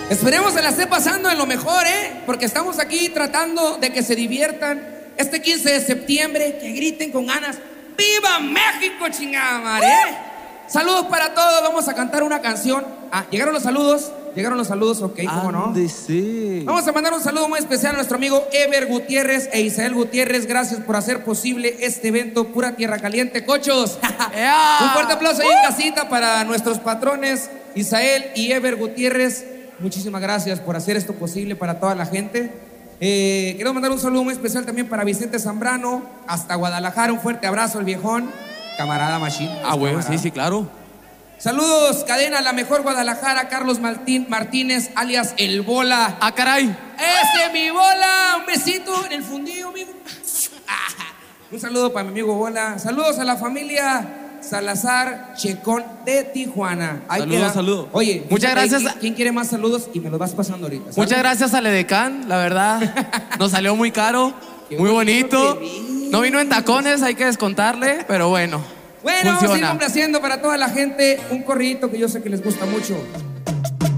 Esperemos se la esté pasando en lo mejor, porque estamos aquí tratando de que se diviertan. Este 15 de septiembre, que griten con ganas. ¡Viva México, chingada madre! Saludos para todos, vamos a cantar una canción. ¿Llegaron los saludos? Ok, ¿cómo no? Sí. Vamos a mandar un saludo muy especial a nuestro amigo Ever Gutiérrez e Isael Gutiérrez. Gracias por hacer posible este evento, Pura Tierra Caliente, cochos. Un fuerte aplauso ahí en casita para nuestros patrones, Isael y Ever Gutiérrez. Muchísimas gracias por hacer esto posible para toda la gente. Quiero mandar un saludo muy especial también para Vicente Zambrano, hasta Guadalajara. Un fuerte abrazo al viejón, camarada Machín. Bueno, sí, claro. Saludos, cadena La Mejor Guadalajara, Carlos Martínez, alias El Bola. Caray. ¡Ese mi Bola! Un besito en el fundillo, amigo. Un saludo para mi amigo Bola. Saludos a la familia Salazar Checón de Tijuana. Saludos. Oye, muchas gracias. ¿Quién quiere más saludos? Y me los vas pasando ahorita, ¿sabes? Muchas gracias al Edecán, la verdad. Nos salió muy caro, muy bonito. No vino en tacones, hay que descontarle, pero bueno. Bueno, vamos a ir complaciendo para toda la gente un corridito que yo sé que les gusta mucho.